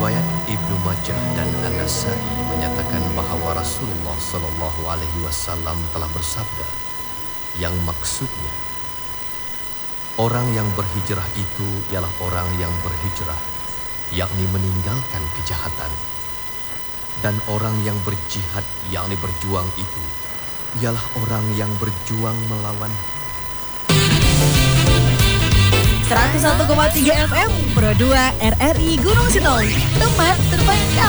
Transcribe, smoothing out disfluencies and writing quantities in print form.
Riwayat Ibnu Majah dan An-Nasa'i menyatakan bahwa Rasulullah Shallallahu Alaihi Wasallam telah bersabda, yang maksudnya orang yang berhijrah itu ialah orang yang berhijrah, yakni meninggalkan kejahatan, dan orang yang berjihad, yakni berjuang itu ialah orang yang berjuang melawan 101,3 FM Pro 2 RRI Gunung Sinong, teman terbaik kamu.